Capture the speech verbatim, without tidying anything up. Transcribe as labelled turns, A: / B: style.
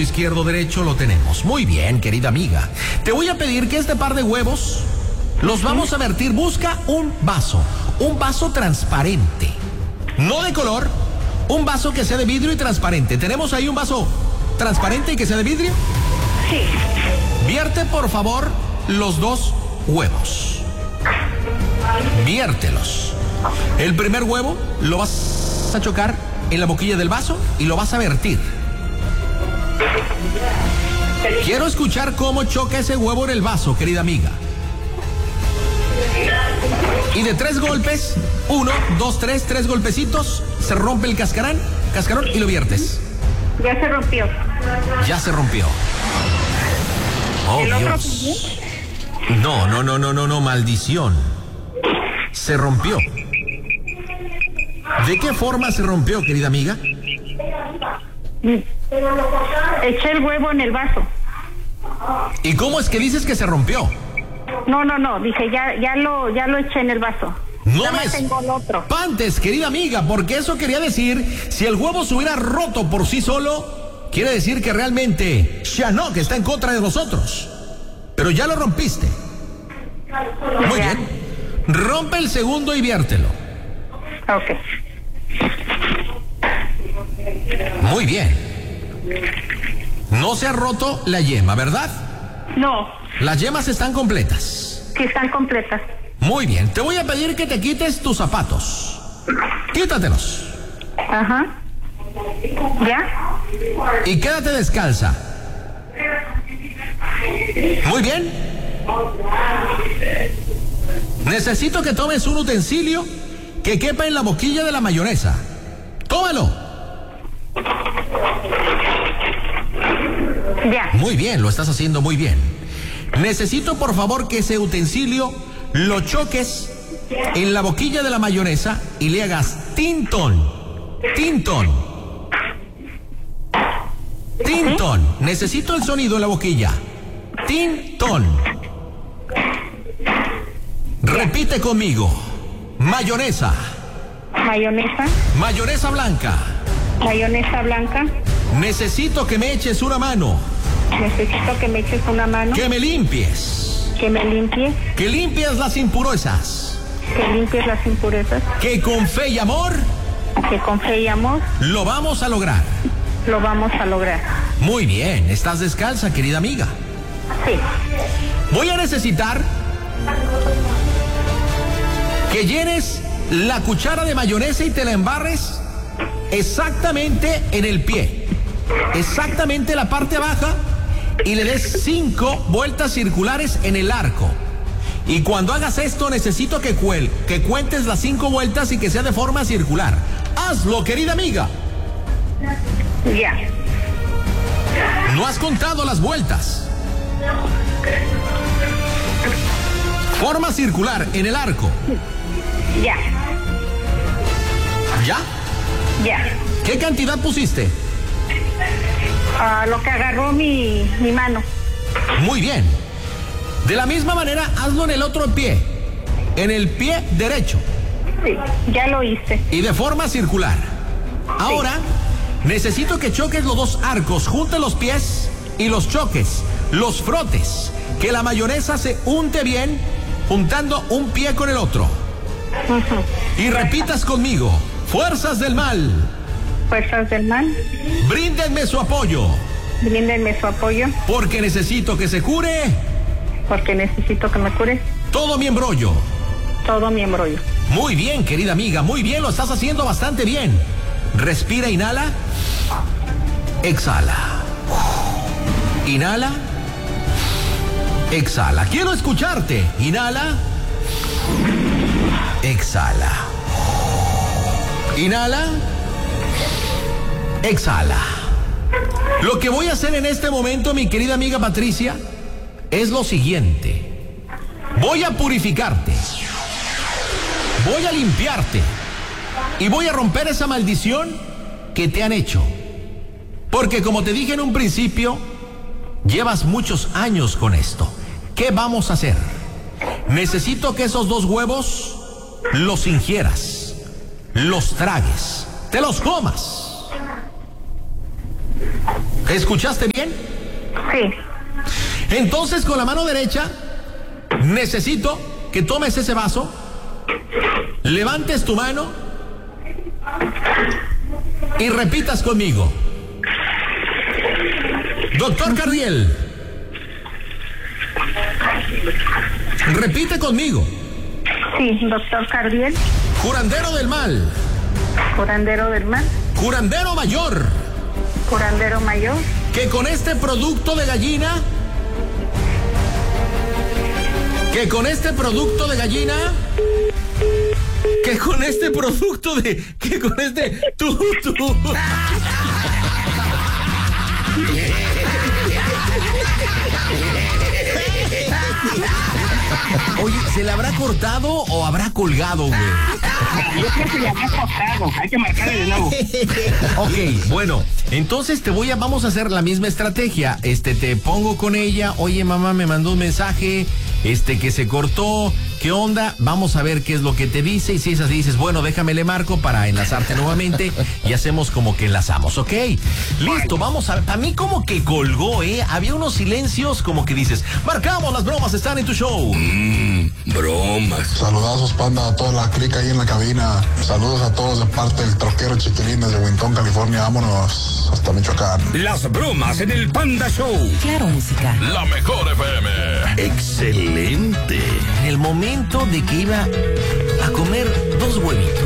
A: izquierdo, derecho, lo tenemos. Muy bien, querida amiga. Te voy a pedir que este par de huevos los vamos a vertir. Busca un vaso, un vaso transparente, no de color, un vaso que sea de vidrio y transparente. ¿Tenemos ahí un vaso transparente y que sea de vidrio?
B: Sí.
A: Vierte, por favor, los dos huevos. Viértelos. El primer huevo lo vas a chocar en la boquilla del vaso y lo vas a vertir. Quiero escuchar cómo choca ese huevo en el vaso, querida amiga. Y de tres golpes, uno, dos, tres, tres golpecitos, se rompe el cascarón, cascarón y lo viertes.
B: Ya se rompió.
A: Ya se rompió. Oh,
B: ¿El otro
A: Dios. No, no, no, no, no, no, maldición. Se rompió. ¿De qué forma se rompió, querida amiga?
B: Eché el huevo en el vaso.
A: ¿Y cómo es que dices que se rompió?
B: No, no, no, dije, ya, ya lo, ya lo eché en el vaso.
A: No
B: Nada
A: me
B: más tengo el otro.
A: espantes, querida amiga, porque eso quería decir, si el huevo se hubiera roto por sí solo, quiere decir que realmente Shinnok está en contra de nosotros. Pero ya lo rompiste. Muy
B: Ya.
A: bien. Rompe el segundo y viértelo.
B: Ok.
A: Muy bien. No se ha roto la yema, ¿verdad?
B: No,
A: Las yemas están completas.
B: sí están completas.
A: Muy bien. Te voy a pedir que te quites tus zapatos. Quítatelos.
B: Ajá. ¿Ya?
A: Y quédate descalza. Muy bien. Necesito que tomes un utensilio que quepa en la boquilla de la mayonesa. Tómalo.
B: Ya.
A: Muy bien, lo estás haciendo muy bien. Necesito, por favor, que ese utensilio lo choques en la boquilla de la mayonesa y le hagas tintón. Tintón. Tintón. Necesito el sonido en la boquilla. Tintón. Repite conmigo. Mayonesa.
B: Mayonesa.
A: Mayonesa blanca.
B: Mayonesa blanca.
A: Necesito que me eches una mano.
B: Necesito que me eches una mano.
A: Que me limpies.
B: Que me limpies.
A: Que limpies las impurezas.
B: Que limpies las impurezas.
A: Que con fe y amor
B: Que con fe y amor
A: lo vamos a lograr.
B: lo vamos a lograr.
A: Muy bien, estás descalza, querida amiga.
B: Sí.
A: Voy a necesitar que llenes la cuchara de mayonesa y te la embarres exactamente en el pie. Exactamente la parte baja y le des cinco vueltas circulares en el arco. Y cuando hagas esto necesito que, cuel, que cuentes las cinco vueltas y que sea de forma circular. Hazlo, querida amiga.
B: Ya.
A: No has contado las vueltas. Forma circular en el arco.
B: Ya.
A: ¿Ya?
B: Ya.
A: ¿Qué cantidad pusiste?
B: Ah, lo que agarró mi, mi mano.
A: Muy bien. De la misma manera, hazlo en el otro pie. En el pie derecho.
B: Sí, ya lo hice.
A: Y de forma circular. Ahora, necesito que choques los dos arcos. Junte los pies y los choques. Los frotes. Que la mayonesa se unte bien, juntando un pie con el otro.
B: Ujú.
A: Y repitas conmigo. Fuerzas del mal,
B: Fuerzas del mal,
A: bríndenme su apoyo.
B: bríndenme su apoyo,
A: Porque necesito que se cure
B: porque necesito que me cure
A: todo mi embrollo.
B: todo mi embrollo.
A: Muy bien, querida amiga, muy bien, lo estás haciendo bastante bien. Respira, inhala. Exhala. Inhala. Exhala. Quiero escucharte. Inhala. Exhala. Inhala. Exhala. Lo que voy a hacer en este momento, mi querida amiga Patricia, es lo siguiente. Voy a purificarte. Voy a limpiarte. Y voy a romper esa maldición que te han hecho. Porque como te dije en un principio, llevas muchos años con esto. ¿Qué vamos a hacer? Necesito que esos dos huevos los ingieras, los tragues, te los comas. ¿Ok? ¿Escuchaste bien?
B: Sí.
A: Entonces, con la mano derecha, necesito que tomes ese vaso, levantes tu mano y repitas conmigo. Doctor Cardiel, repite conmigo.
B: Sí, doctor Cardiel.
A: Curandero del mal.
B: Curandero del mal.
A: Curandero mayor.
B: Curandero mayor.
A: Que con este producto de gallina, que con este producto de gallina, que con este producto de, que con este, tú, tú. Oye, ¿se le habrá cortado o habrá colgado, güey?
B: Yo creo que le habrá cortado. Hay que marcarle de nuevo.
A: Ok, bueno, entonces te voy a, vamos a hacer la misma estrategia. Este, te pongo con ella. Oye, mamá, me mandó un mensaje, este, que se cortó. ¿Qué onda? Vamos a ver qué es lo que te dice. Y si es así, dices, bueno, déjame le marco para enlazarte nuevamente y hacemos como que enlazamos, ¿ok? Listo, vamos a ver. Para mí como que colgó, ¿eh? Había unos silencios como que dices, marcamos, las bromas están en tu show.
C: Mmm, bromas.
D: Saludazos, panda, a toda la clica ahí en la cabina. Saludos a todos de parte del troquero Chiquilín desde Winton, California. Vámonos hasta Michoacán.
C: Las bromas en el Panda Show.
E: Claro, música.
C: La mejor F M. Excelente.
A: En el momento de que iba a comer dos huevitos.